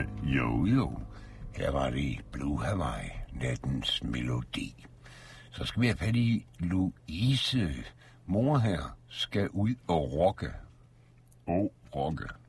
Jo. Her var det Blue Hawaii, nattens melodi. Så skal vi have fat i Louise. Mor her skal ud og rocke. Rocke.